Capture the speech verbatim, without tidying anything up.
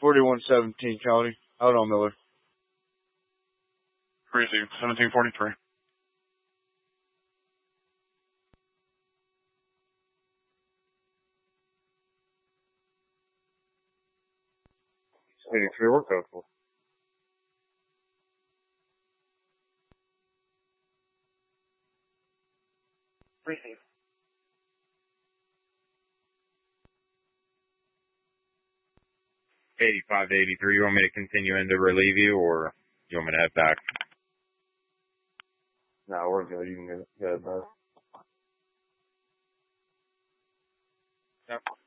forty-one seventeen, County. Out on Miller. Receive, seventeen forty-three. eighty-three, we're coachable. Receive. eighty-five to eighty-three, you want me to continue in to relieve you, or you want me to head back? No, we're good. You can go, go ahead, bud. Yep.